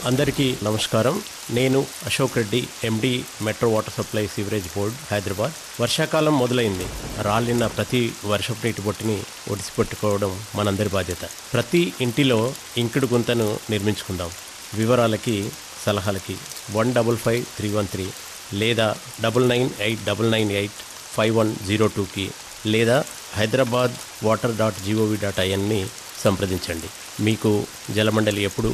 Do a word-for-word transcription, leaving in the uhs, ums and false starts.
అందరికీ నమస్కారం. నేను అశోక్ రెడ్డి, ఎండి, metro water supply sewerage board, Hyderabad. వర్షాకాలం మొదలైంది. రాలిన ప్రతి వర్షపు నీటి బొట్టుని ఒడిసిపెట్టుకోవడం మనందరి బాధ్యత. ప్రతి ఇంటిలో ఇంకుడు గుంతను నిర్మించుకుందాం. వివరాలకి సలహాలకి one double five three one three లేదా double nine eight double nine eight five one zero టూకి లేదా Hyderabad water dot GOV dot ఐఎన్ని సంప్రదించండి. మీకు జలమండలి ఎప్పుడు